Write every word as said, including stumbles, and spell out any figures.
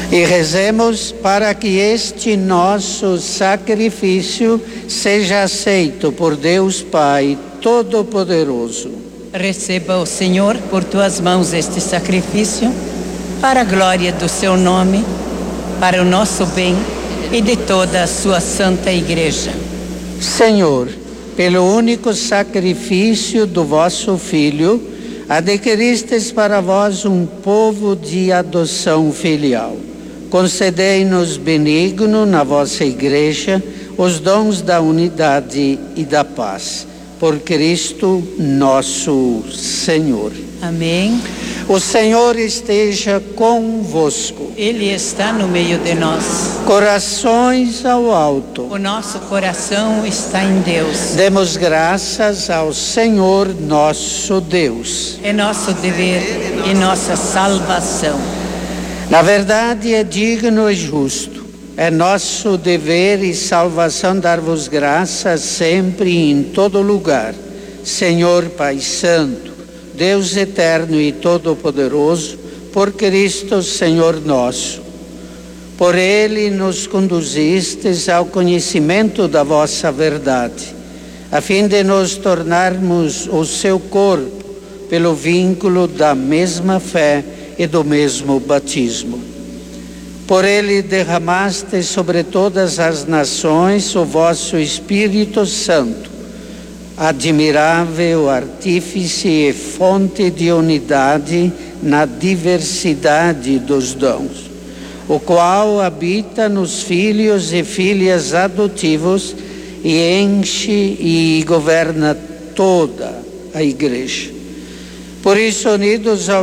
E rezemos para que este nosso sacrifício seja aceito por Deus Pai Todo-Poderoso. Receba o Senhor por tuas mãos este sacrifício, para a glória do seu nome, para o nosso bem e de toda a sua santa Igreja. Senhor, pelo único sacrifício do vosso Filho, adquiristes para vós um povo de adoção filial. Concedei-nos benigno na vossa Igreja os dons da unidade e da paz. Por Cristo nosso Senhor. Amém. O Senhor esteja convosco. Ele está no meio de nós. Corações ao alto. O nosso coração está em Deus. Demos graças ao Senhor nosso Deus. É nosso dever e nossa salvação. Na verdade, é digno e justo. É nosso dever e salvação dar-vos graças sempre e em todo lugar. Senhor Pai Santo, Deus eterno e todo-poderoso, por Cristo Senhor nosso. Por Ele nos conduzistes ao conhecimento da vossa verdade, a fim de nos tornarmos o seu corpo, pelo vínculo da mesma fé e do mesmo batismo. Por Ele derramaste sobre todas as nações o vosso Espírito Santo, admirável artífice e fonte de unidade na diversidade dos dons, o qual habita nos filhos e filhas adotivos e enche e governa toda a Igreja. Por isso, unidos ao